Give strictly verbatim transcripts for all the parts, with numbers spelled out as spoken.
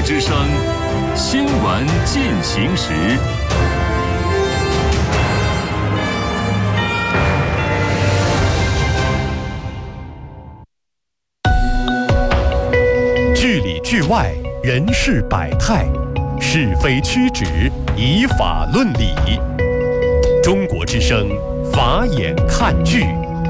之声新闻进行时。 剧里剧外，人事百态，是非曲直，以法论理。中国之声，法眼看剧。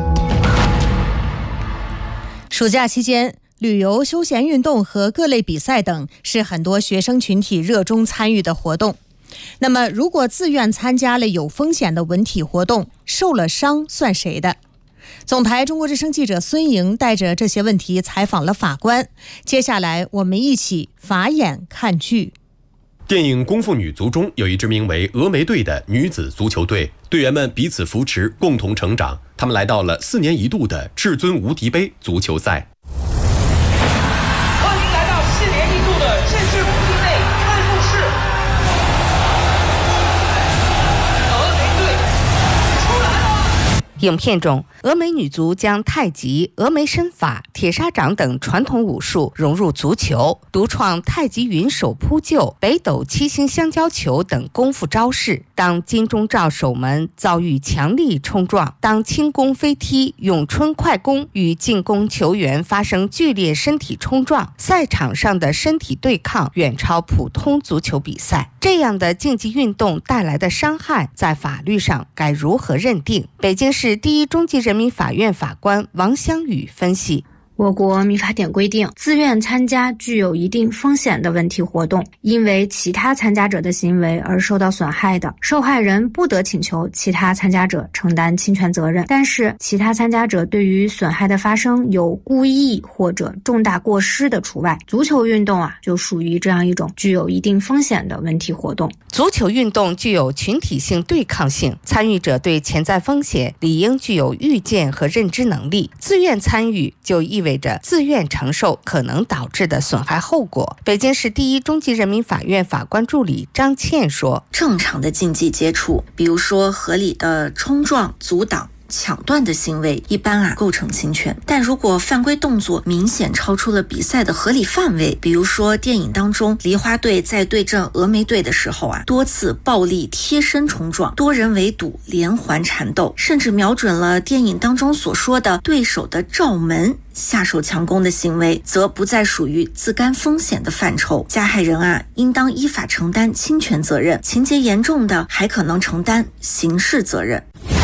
暑假期间，旅游、休闲运动和各类比赛等是很多学生群体热衷参与的活动。那么，如果自愿参加了有风险的文体活动，受了伤算谁的？总台中国之声记者孙莹带着这些问题采访了法官。接下来，我们一起法眼看剧。 电影《功夫女足》中有一支名为峨眉队的女子足球队，队员们彼此扶持，共同成长。他们来到了四年一度的至尊无敌杯足球赛。 欢迎来到四年一度的至尊无敌杯开幕式。峨眉队出来了！ 影片中，峨眉女足将太极、峨眉身法、铁砂掌等传统武术融入足球，独创太极云手扑救、北斗七星香蕉球等功夫招式。当金钟罩守门遭遇强力冲撞，当轻功飞踢、咏春快攻与进攻球员发生剧烈身体冲撞，赛场上的身体对抗远超普通足球比赛。这样的竞技运动带来的伤害，在法律上该如何认定？北京市第一中级人民法院法官王香宇分析。 我国民法典规定，自愿参加具有一定风险的文体活动，因为其他参加者的行为而受到损害的，受害人不得请求其他参加者承担侵权责任。但是，其他参加者对于损害的发生有故意或者重大过失的除外。足球运动啊，就属于这样一种具有一定风险的文体活动。 足球运动具有群体性对抗性，参与者对潜在风险理应具有预见和认知能力。自愿参与就意味着自愿承受可能导致的损害后果。北京市第一中级人民法院法官助理张倩说： 正常的竞技接触，比如说合理的冲撞、阻挡、抢断的行为，一般啊构成侵权。但如果犯规动作明显超出了比赛的合理范围，比如说电影当中梨花队在对阵峨眉队的时候啊，多次暴力贴身冲撞，多人围堵，连环缠斗，甚至瞄准了电影当中所说的对手的罩门，下手强攻的行为，则不再属于自甘风险的范畴。加害人啊，应当依法承担侵权责任，情节严重的还可能承担刑事责任。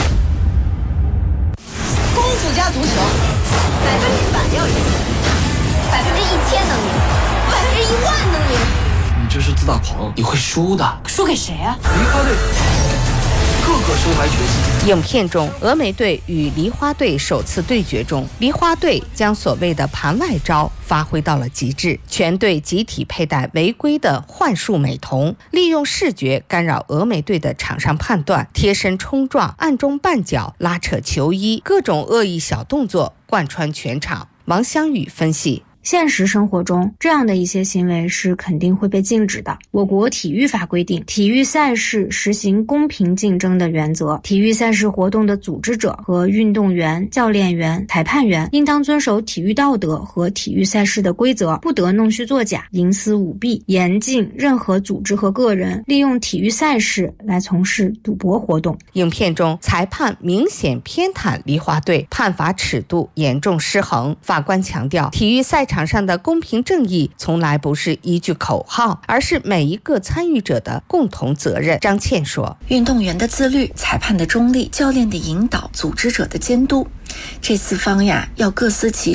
功夫加足球，百分之百要赢，百分之一千能赢，百分之一万能赢。 你这是自大狂，你会输的。 输给谁啊？ 梨花队个个身怀绝技。 影片中，峨眉队与梨花队首次对决中，梨花队将所谓的盘外招发挥到了极致，全队集体佩戴违规的幻术美瞳，利用视觉干扰峨眉队的场上判断，贴身冲撞、暗中绊脚、拉扯球衣，各种恶意小动作贯穿全场。王香宇分析。 现实生活中，这样的一些行为是肯定会被禁止的。我国体育法规定，体育赛事实行公平竞争的原则，体育赛事活动的组织者和运动员、教练员、裁判员应当遵守体育道德和体育赛事的规则，不得弄虚作假、营私舞弊，严禁任何组织和个人利用体育赛事来从事赌博活动。 影片中，裁判明显偏袒梨花队，判罚尺度严重失衡。法官强调，体育赛场上的公平正义从来不是一句口号，而是每一个参与者的共同责任。张倩说： 运动员的自律、裁判的中立、教练的引导、组织者的监督，这四方呀要各司其